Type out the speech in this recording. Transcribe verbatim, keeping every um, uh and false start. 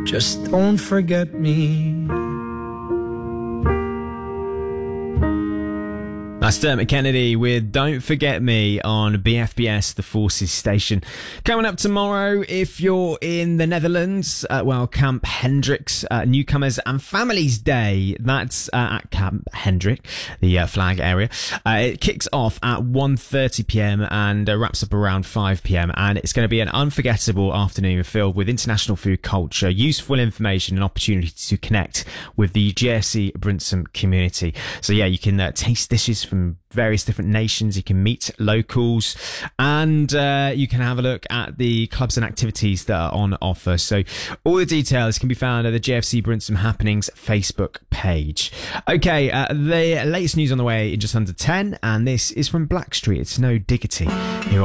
Just don't forget me. That's Dermot Kennedy with Don't Forget Me on B F B S, the Forces station. Coming up tomorrow, if you're in the Netherlands, uh, well, Camp Hendricks, uh, Newcomers and Families Day. That's uh, at Camp Hendrick, the uh, flag area. Uh, it kicks off at one thirty p.m. and uh, wraps up around five p.m. And it's going to be an unforgettable afternoon filled with international food culture, useful information and opportunity to connect with the G F C Brinsham community. So yeah, you can uh, taste dishes from various different nations, you can meet locals, and uh, you can have a look at the clubs and activities that are on offer. So all the details can be found at the G F C Brinsham Happenings Facebook page. Okay, uh, the latest news on the way in just under ten, and this is from Blackstreet. It's No Diggity. Here